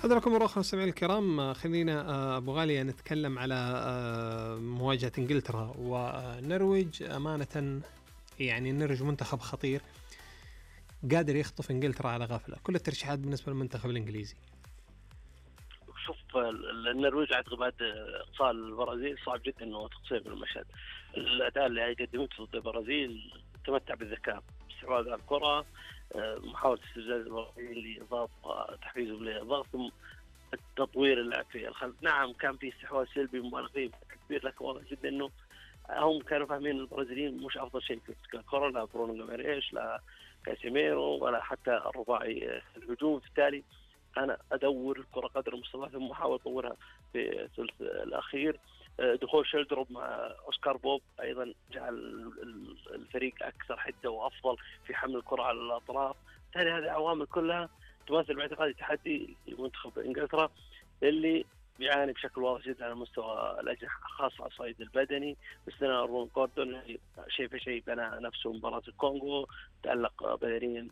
هذا لكم مرة أخرى مستمعينا الكرام. خلينا أبو غالي نتكلم على مواجهة إنجلترا والنرويج. أمانة يعني النرويج منتخب خطير، قادر يخطف إنجلترا على غفلة. كل الترشيحات بالنسبة للمنتخب الإنجليزي. شوف، النرويج اعتقد بعد اقصاء البرازيل صعب جدا انه تقصير من المشهد. الاداء اللي قدمته ضد البرازيل تمتع بالذكاء، استحواذ على الكره، محاوله استفزاز البرازيل لضغط، تحفيزهم للضغط، التطوير اللعب في الخلف. نعم كان في استحواذ سلبي مبالغ فيه كبير، لكن واضح جدا انه هم كانوا فاهمين البرازيليين مش افضل شيء في الكره، لا برونو جاميريش لا كاسيميرو ولا حتى الرباعي الهجوم. بالتالي انا ادور الكره قدر المستطاع ثم احاول اطورها في الثلث الاخير. دخول شيلدروب مع اوسكار بوب ايضا جعل الفريق اكثر حده وافضل في حمل الكره على الاطراف. بالتالي هذه العوامل كلها تمثل باعتقادي تحدي لمنتخب انجلترا اللي بيعاني بشكل واضح جدا على مستوى الاجنحه، خاصه على الصعيد البدني. باستثناء رون جوردون شيء في شيء بنى نفسه مباراه الكونغو، تالق بدنيا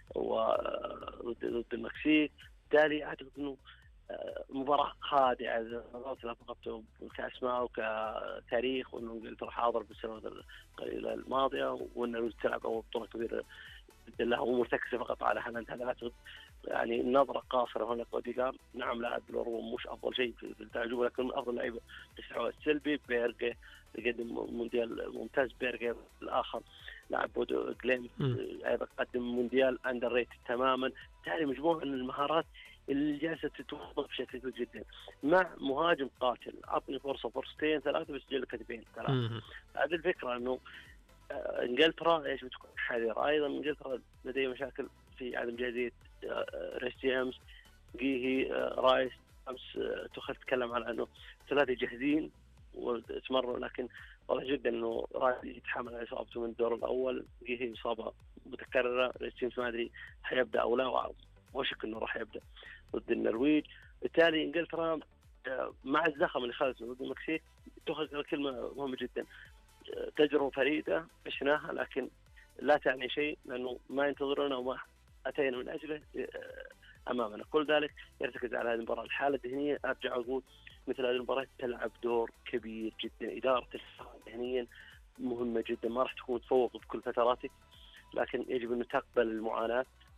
وضد المكسيك. بالتالي اعتقد انه مباراة خادعة نظرت لها فقط كأسماء وكتاريخ، وأنه إنجلترا حاضر بالسنوات القليلة الماضية، وأنه تلعب أول بطولة كبيرة جدا لها ومرتكزة فقط على هالاند. هذا أعتقد يعني نظرة قاصرة هنا. أوديغارد نعم لاعب بالروم مش أفضل شيء في التعجب، لكن من أفضل لعيبة الاستحواذ السلبي. بيرجي يقدم مونديال ممتاز. بيرجي الآخر لاعب بودو جليم أيضا قدم مونديال أندر ريت تماما. بالتالي مجموعة من المهارات اللي جالسة تتوظف بشكل كبير جدا مع مهاجم قاتل. عطني فرصة فرصتين ثلاثة بسجل لك هدفين ثلاثة. هذه الفكرة إنه إنجلترا إيش بتكون حذرة. أيضا إنجلترا لديه مشاكل في عدم جاهزية ريس جيمس، جيهي، رايس. أمس تخل تكلم عن أنه ثلاثة جاهزين وتمروا، لكن واضح جدا أنه رايس يتحمل على إصابته من الدور الأول. جيهي إصابة متكررة. ريس جيمس ما أدري حيبدأ أو لا، وشك أنه راح يبدأ ضد النرويج. بالتالي إنجلترا مع الزخم اللي خلصه ضد المكسيك تأخذ كلمة مهمة جدا، تجربة فريدة عشناها لكن لا تعني شيء، لأنه ما ينتظرنا وما أتينا من أجله أمامنا. كل ذلك يرتكز على هذه المباراة. الحالة الذهنية أرجع أقول مثل هذه المباراة تلعب دور كبير جدا. إدارة الحالة ذهنيا مهمة جدا. ما راح تكون تفوق بكل فتراتك، لكن يجب أن تقبل المعاناة